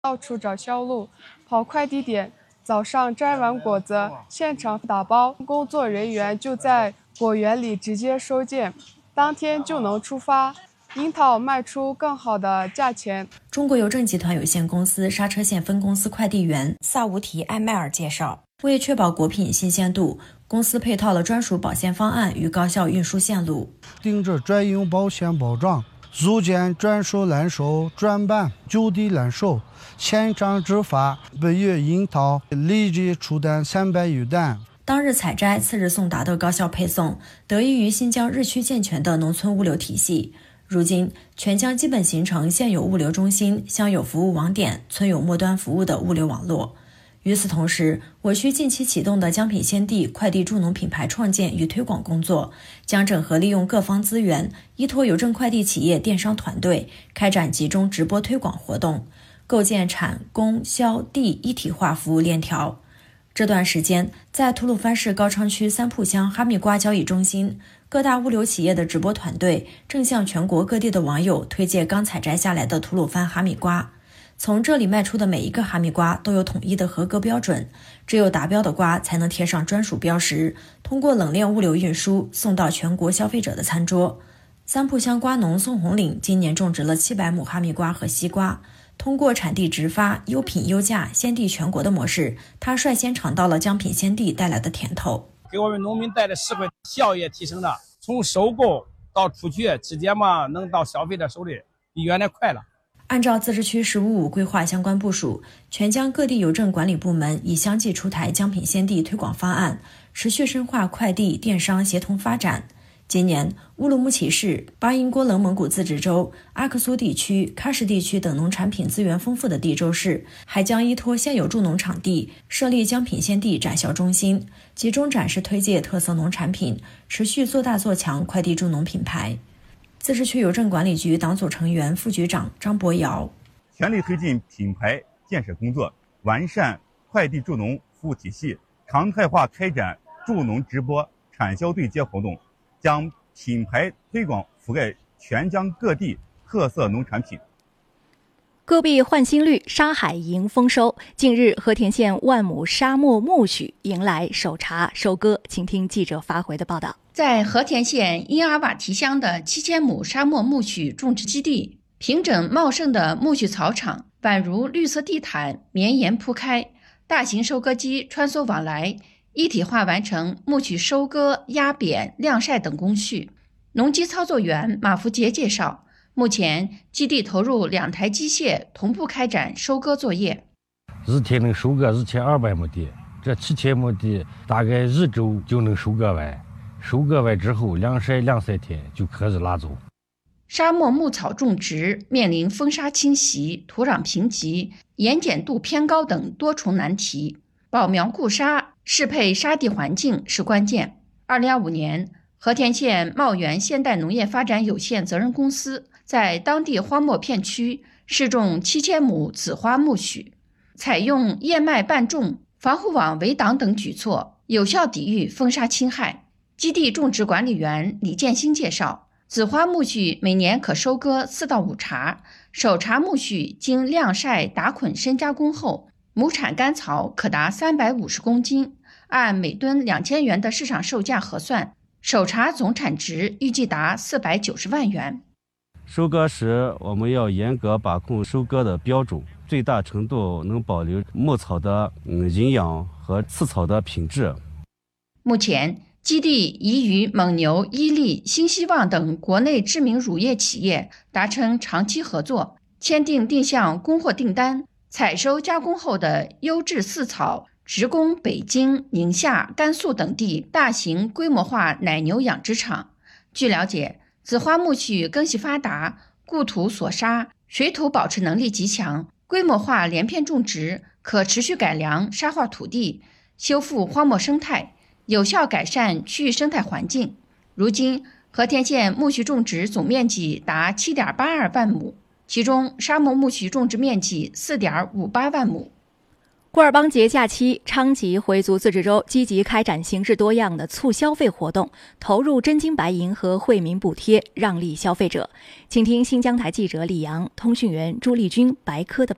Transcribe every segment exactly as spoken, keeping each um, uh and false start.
到处找销路，跑快递点。早上摘完果子，现场打包，工作人员就在果园里直接收件，当天就能出发。樱桃卖出更好的价钱。 中国邮政集团有限公司刹车线分公司快递员萨乌提艾迈尔介绍，为确保果品新鲜度，公司配套了专属保鲜方案与高效运输线路， 定制专用保险保障，组件转手揽收，转板就地揽收，现场执法，本月樱桃立即出单三百余单。 当日采摘，次日送达的高效配送，得益于新疆日趋健全的农村物流体系。如今，全疆基本形成现有物流中心、乡有服务网点、村有末端服务的物流网络。与此同时，我区近期启动的江品鲜地快递助农品牌创建与推广工作，将整合利用各方资源，依托邮政快递企业电商团队，开展集中直播推广活动，构建产供销地一体化服务链条。这段时间，在吐鲁番市高昌区三铺乡哈密瓜交易中心，各大物流企业的直播团队正向全国各地的网友推介刚采摘下来的吐鲁番哈密瓜。从这里卖出的每一个哈密瓜都有统一的合格标准，只有达标的瓜才能贴上专属标识，通过冷链物流运输送到全国消费者的餐桌。三铺乡瓜农宋红岭今年种植了七百亩哈密瓜和西瓜，通过产地直发、优品优价、鲜地全国的模式，他率先尝到了江品鲜地带来的甜头， 给我们农民带来实惠，效益提升了，从收购到出去直接嘛能到消费者手里，比原来快了。 按照自治区“十五五”规划相关部署，全疆各地邮政管理部门已相继出台江品鲜地推广方案，持续深化快递电商协同发展。今年，乌鲁木齐市、巴音郭楞蒙古自治州、阿克苏地区、喀什地区等农产品资源丰富的地州市，还将依托现有助农场地，设立江品鲜地展销中心，集中展示推介特色农产品，持续做大做强快递助农品牌。自治区邮政管理局党组成员、副局长张博尧： 全力推进品牌建设工作，完善快递助农服务体系，常态化开展助农直播、产销对接活动，将品牌推广覆盖全疆各地特色农产品。 戈壁换新绿，沙海迎丰收。近日，和田县万亩沙漠苜蓿迎来首茬收割，请听记者发回的报道。 在和田县因阿瓦提乡的七千亩沙漠苜蓿种植基地，平整茂盛的苜蓿草场宛如绿色地毯绵延铺开，大型收割机穿梭往来，一体化完成苜蓿收割、压扁、晾晒等工序。农机操作员马福杰介绍，目前基地投入两台机械同步开展收割作业。 一天能收割一千二百亩地，这七千亩地大概一周就能收割完。收割完之后，晾晒两三天就开始拉走。 沙漠牧草种植面临风沙侵袭、土壤贫瘠、盐碱度偏高等多重难题，保苗固沙、适配沙地环境是关键。二零二五年，和田县茂源现代农业发展有限责任公司在当地荒漠片区试种七千亩紫花苜蓿，采用燕麦半种、防护网围挡等举措，有效抵御风沙侵害。基地种植管理员李建新介绍，紫花苜蓿每年可收割四到五茬，首茬苜蓿经晾晒、打捆深加工后，亩产干草可达三百五十公斤，按每吨两千元的市场售价核算，首茬总产值预计达四百九十万元。 收割时，我们要严格把控收割的标准，最大程度能保留牧草的嗯营养和刺草的品质。 目前，基地已与蒙牛、伊利、新希望等国内知名乳业企业达成长期合作，签订定向供货订单，采收加工后的优质饲草直供北京、宁夏、甘肃等地大型规模化奶牛养殖场。据了解，紫花苜蓿根系发达，故土锁沙，水土保持能力极强，规模化连片种植可持续改良沙化土地，修复荒漠生态，有效改善区域生态环境。如今，和田县苜蓿种植总面积达 七点八二万亩，其中沙漠苜蓿种植面积 四点五八万亩。 古尔邦节假期，昌吉回族自治州积极开展形式多样的促消费活动，投入真金白银和惠民补贴，让利消费者。请听新疆台记者李阳、通讯员朱丽君、白科的报道。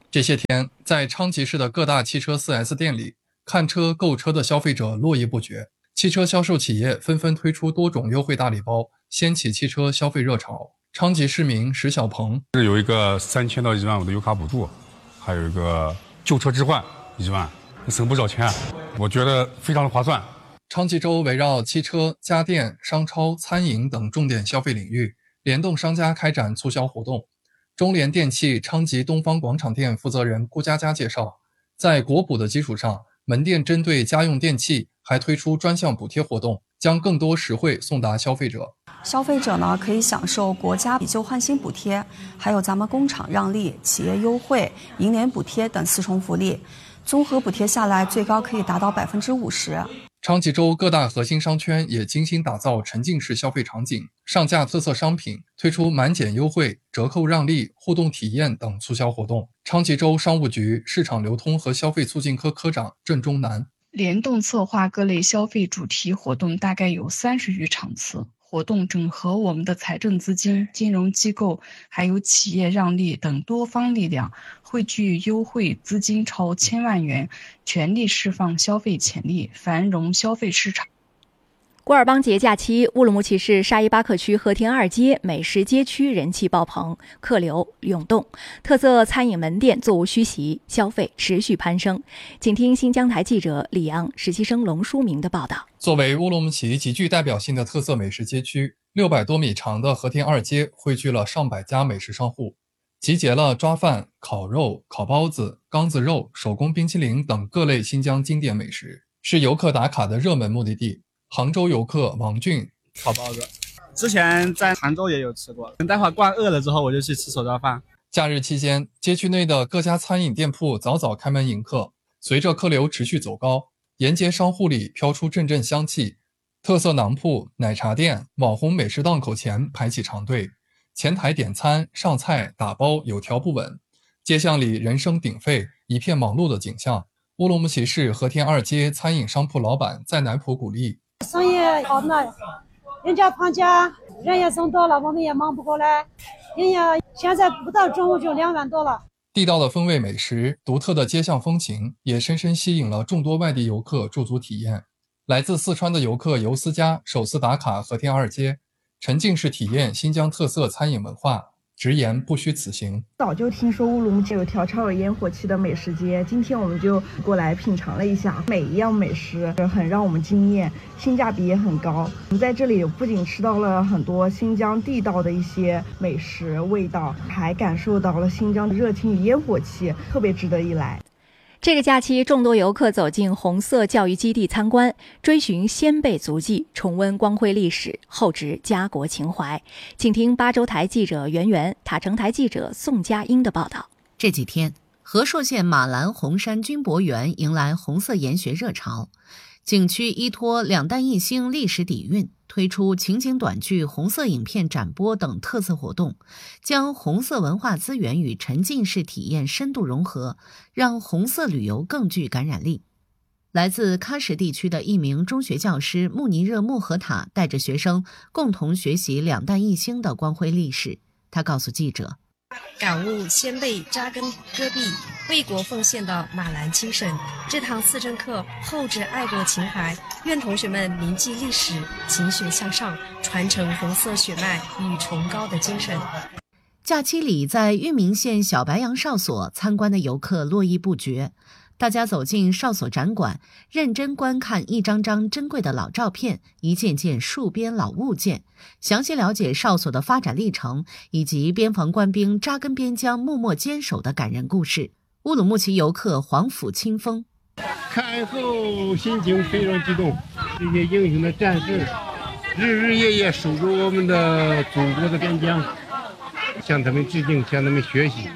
这些天，在昌吉市的各大汽车 四 S 店里，看车购车的消费者络绎不绝，汽车销售企业纷纷推出多种优惠大礼包，掀起汽车消费热潮。昌吉市民石小鹏是有一个三千到一万五的油卡补助，还有一个旧车置换一万，省不少钱，我觉得非常的划算。 昌吉州围绕汽车、家电、商超、餐饮等重点消费领域，联动商家开展促销活动。中联电器昌吉东方广场店负责人顾佳佳介绍，在国补的基础上，门店针对家用电器还推出专项补贴活动，将更多实惠送达消费者。 消费者呢可以享受国家以旧换新补贴，还有咱们工厂让利、企业优惠、银联补贴等四重福利，综合补贴下来最高可以达到百分之五十。 昌吉州各大核心商圈也精心打造沉浸式消费场景，上架特色商品，推出满减优惠、折扣让利、互动体验等促销活动。昌吉州商务局市场流通和消费促进科科长郑忠南联动策划各类消费主题活动，大概有三十余场次。活动整合我们的财政资金、金融机构还有企业让利等多方力量，汇聚优惠资金超千万元，全力释放消费潜力，繁荣消费市场。 古尔邦节假期，乌鲁木齐市沙依巴克区和田二街美食街区人气爆棚，客流涌动，特色餐饮门店座无虚席，消费持续攀升。请听新疆台记者李阳、实习生龙书明的报道。 作为乌鲁木齐极具代表性的特色美食街区，六百多米长的和田二街汇聚了上百家美食商户，集结了抓饭、烤肉、烤包子、缸子肉、手工冰淇淋等各类新疆经典美食，是游客打卡的热门目的地。杭州游客王俊烤包子，之前在杭州也有吃过，待会儿逛饿了之后我就去吃手抓饭。 假日期间，街区内的各家餐饮店铺早早开门迎客，随着客流持续走高，沿街商户里飘出阵阵香气，特色馕铺、奶茶店、网红美食档口前排起长队，前台点餐、上菜、打包有条不紊，街巷里人声鼎沸，一片忙碌的景象。乌鲁木齐市和田二街餐饮商铺老板在南浦鼓励， 生意好呢，人家放假，人也送到了，我们也忙不过来。人家现在不到中午就两万多了。 地道的风味美食、独特的街巷风情，也深深吸引了众多外地游客驻足体验。来自四川的游客尤思佳首次打卡和田二街，沉浸式体验新疆特色餐饮文化，直言不虚此行。 早就听说乌鲁木齐有条超有烟火气的美食街，今天我们就过来品尝了一下，每一样美食很让我们惊艳，性价比也很高。我们在这里不仅吃到了很多新疆地道的一些美食味道，还感受到了新疆的热情与烟火气，特别值得一来。 这个假期，众多游客走进红色教育基地参观，追寻先辈足迹，重温光辉历史，厚植家国情怀。请听巴州台记者袁媛、塔城台记者宋佳英的报道。 这几天，和硕县马兰红山军博园迎来红色研学热潮，景区依托两弹一星历史底蕴，推出情景短剧、红色影片展播等特色活动，将红色文化资源与沉浸式体验深度融合，让红色旅游更具感染力。来自喀什地区的一名中学教师穆尼热穆合塔带着学生共同学习两弹一星的光辉历史。他告诉记者， 感悟先辈扎根戈壁、为国奉献的马兰精神。这堂四正课厚植爱国情怀，愿同学们铭记历史，勤学向上，传承红色血脉与崇高的精神。 假期里，在玉明县小白杨哨所参观的游客络绎不绝。大家走进哨所展馆，认真观看一张张珍贵的老照片，一件件戍边老物件，详细了解哨所的发展历程，以及边防官兵扎根边疆、默默坚守的感人故事。乌鲁木齐游客黄甫清风， 看后心情非常激动，这些英雄的战士日日夜夜守着我们的祖国的边疆，向他们致敬，向他们学习。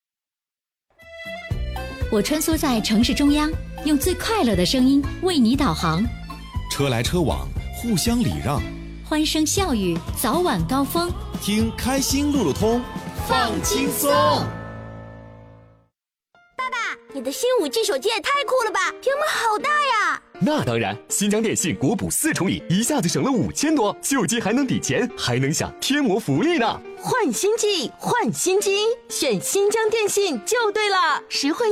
我穿梭在城市中央，用最快乐的声音为你导航。 车来车往，互相礼让， 欢声笑语，早晚高峰。 听开心路路通，放轻松。 爸爸，你的新五 G 手机也太酷了吧，屏幕好大呀！ 那当然，新疆电信国补四重礼，一下子省了五千多，旧机还能抵钱，还能享天魔福利呢。 换新机，换新机，选新疆电信就对了，实惠。